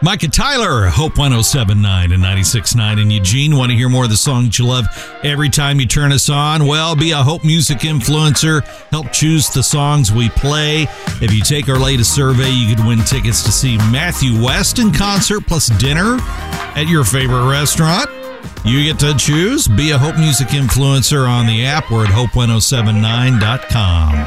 Micah Tyler, Hope 1079 and 96.9 in Eugene. Want to hear more of the songs you love every time you turn us on? Well, be a Hope Music influencer. Help choose the songs we play. If you take our latest survey, you could win tickets to see Matthew West in concert plus dinner at your favorite restaurant. You get to choose. Be a Hope Music influencer on the app or at hope1079.com.